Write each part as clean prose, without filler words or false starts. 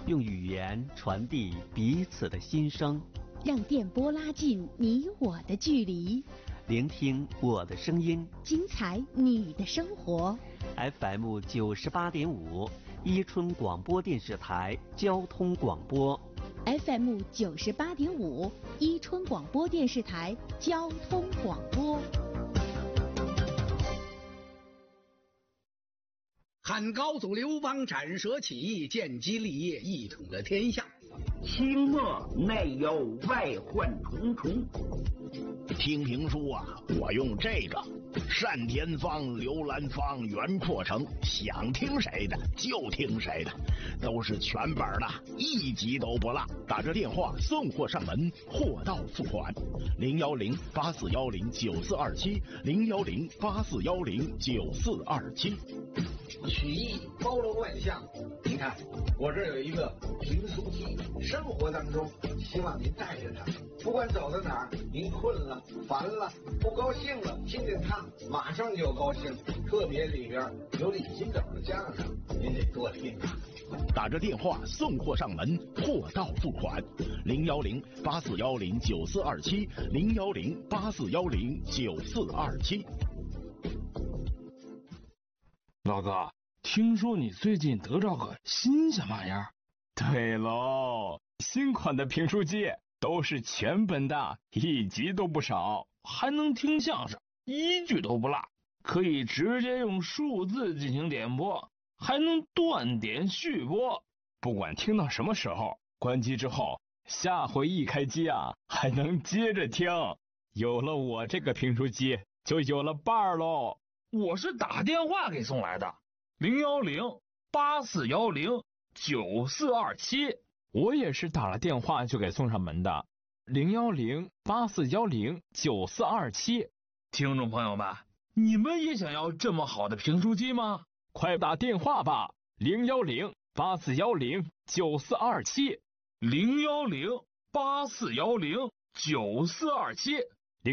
用语言传递彼此的心声， 让电波拉近你我的距离， 聆听我的声音， 精彩你的生活。 FM 98.5，伊春广播电视台交通广播。 FM 98.5，伊春广播电视台交通广播。 汉高祖刘邦斩蛇起义，建基立业，一统了天下。 清末内忧外患重重。 听评书啊，我用这个单田芳、刘兰芳、袁阔成，想听谁的就听谁的，都是全本的，一集都不落。打这电话送货上门，货到付款。010-8410-9427，010-8410-9427。 曲艺包罗万象，你看我这有一个评书机，生活当中希望您带着它，不管走到哪儿，您困了、烦了、不高兴了，听见它马上就高兴。特别里边有李金斗的相声，您得多听啊。 打着电话送货上门，货到付款。010-8410-9427，010-8410-9427。 老哥，听说你最近得着个新什么玩意儿？ 对喽，新款的评书机都是全本的，一集都不少， 还能听相声，一句都不落，可以直接用数字进行点播，还能断点续播， 不管听到什么时候，关机之后，下回一开机啊，还能接着听。有了我这个评书机，就有了伴儿喽。 我是打电话给送来的，010-8410-9427。 我也是打了电话就给送上门的，010-8410-9427。 听众朋友们，你们也想要这么好的评书机吗？ 快打电话吧，010-8410-9427， 010-8410-9427，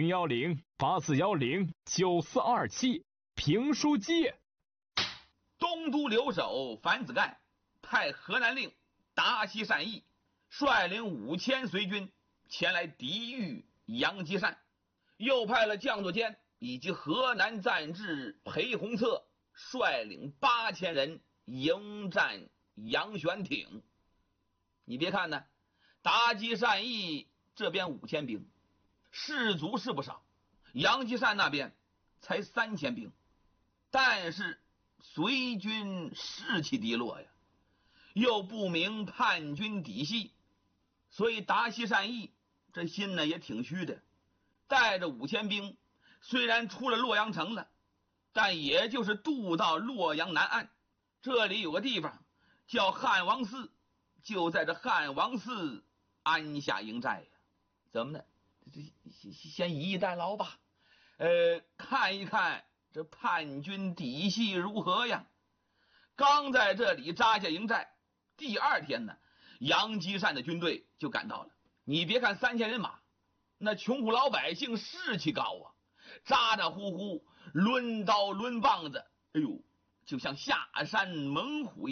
010-8410-9427。评书机。 东都留守樊子盖派河南令达西善义率领5000随军前来抵御杨基善，又派了将作坚以及河南赞治裴洪策率领8000人迎战杨玄挺。你别看呢，达基善义这边5000兵，士卒是不少，杨基善那边才3000兵，但是随军士气低落呀，又不明叛军底细，所以达西善义这心呢也挺虚的，带着5000兵，虽然出了洛阳城了，但也就是渡到洛阳南岸，这里有个地方叫汉王寺，就在这汉王寺安下营寨呀。怎么呢？先以逸待劳吧，看一看这叛军底细如何呀？刚在这里扎下营寨，第2天呢，杨基善的军队就赶到了。你别看3000人马，那穷苦老百姓士气高啊，咋咋呼呼，抡刀抡棒子，哎呦，就像下山猛虎一样。